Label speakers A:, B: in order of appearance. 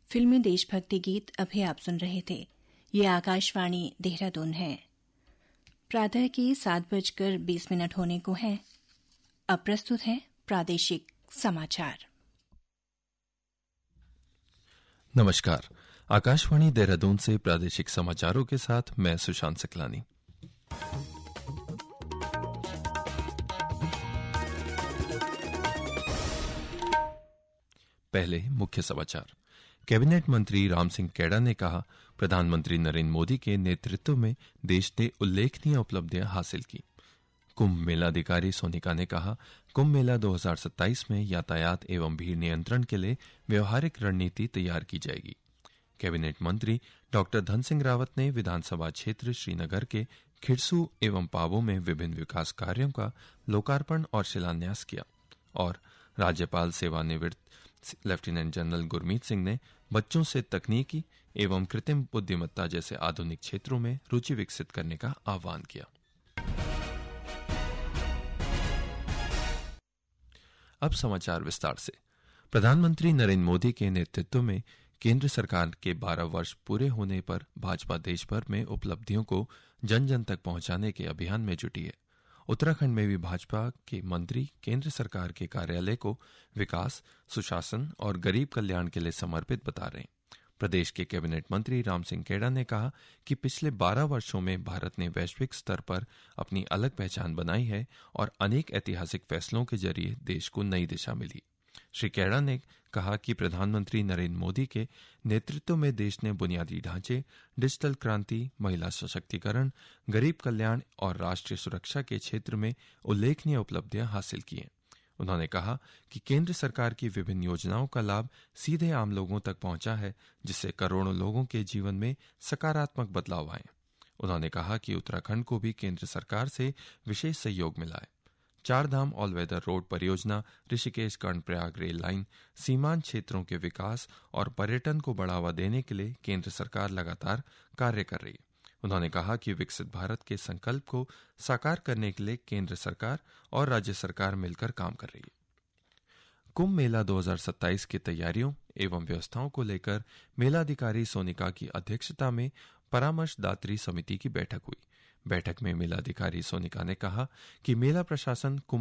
A: फिल्मी देशभक्ति गीत अभी आप सुन रहे थे। ये आकाशवाणी देहरादून है। प्रातः के 7:20 होने को है। अब प्रस्तुत है प्रादेशिक समाचार।
B: नमस्कार, आकाशवाणी देहरादून से प्रादेशिक समाचारों के साथ मैं सुशांत सकलानी। पहले मुख्य समाचार। कैबिनेट मंत्री राम सिंह कैडा ने कहा, प्रधानमंत्री नरेंद्र मोदी के नेतृत्व में देश ने उल्लेखनीय उपलब्धियां हासिल की। कुंभ मेलाधिकारी सोनिका ने कहा, कुंभ मेला 2027 में यातायात एवं भीड़ नियंत्रण के लिए व्यवहारिक रणनीति तैयार की जाएगी। कैबिनेट मंत्री डॉक्टर धन सिंह रावत ने विधानसभा क्षेत्र श्रीनगर के खिरसू एवं पाबो में विभिन्न विकास कार्यों का लोकार्पण और शिलान्यास किया। और राज्यपाल सेवानिवृत्त लेफ्टिनेंट जनरल गुरमीत सिंह ने बच्चों से तकनीकी एवं कृत्रिम बुद्धिमत्ता जैसे आधुनिक क्षेत्रों में रुचि विकसित करने का आह्वान किया। अब समाचार विस्तार से। प्रधानमंत्री नरेंद्र मोदी के नेतृत्व में केंद्र सरकार के 12 वर्ष पूरे होने पर भाजपा देश भर में उपलब्धियों को जन जन तक पहुंचाने के अभियान में जुटी है। उत्तराखंड में भी भाजपा के मंत्री केंद्र सरकार के कार्यालय को विकास, सुशासन और गरीब कल्याण के लिए समर्पित बता रहे हैं। प्रदेश के कैबिनेट मंत्री राम सिंह कैडा ने कहा कि पिछले 12 वर्षों में भारत ने वैश्विक स्तर पर अपनी अलग पहचान बनाई है और अनेक ऐतिहासिक फैसलों के जरिए देश को नई दिशा मिली। श्री कैडा ने कहा कि प्रधानमंत्री नरेंद्र मोदी के नेतृत्व में देश ने बुनियादी ढांचे, डिजिटल क्रांति, महिला सशक्तिकरण, गरीब कल्याण और राष्ट्रीय सुरक्षा के क्षेत्र में उल्लेखनीय उपलब्धियां हासिल की हैं। उन्होंने कहा कि केंद्र सरकार की विभिन्न योजनाओं का लाभ सीधे आम लोगों तक पहुंचा है, जिससे करोड़ों लोगों के जीवन में सकारात्मक बदलाव आए। उन्होंने कहा कि उत्तराखंड को भी केंद्र सरकार से विशेष सहयोग मिला है। 4 धाम ऑल वेदर रोड परियोजना, ऋषिकेश कर्णप्रयाग रेल लाइन, सीमांत क्षेत्रों के विकास और पर्यटन को बढ़ावा देने के लिए केंद्र सरकार लगातार कार्य कर रही है। उन्होंने कहा कि विकसित भारत के संकल्प को साकार करने के लिए केंद्र सरकार और राज्य सरकार मिलकर काम कर रही है। कुंभ मेला 2027 की तैयारियों एवं व्यवस्थाओं को लेकर मेलाधिकारी सोनिका की अध्यक्षता में परामर्शदात्री समिति की बैठक हुई। बैठक में मेलाधिकारी सोनिका ने कहा कि मेला प्रशासन कुंभ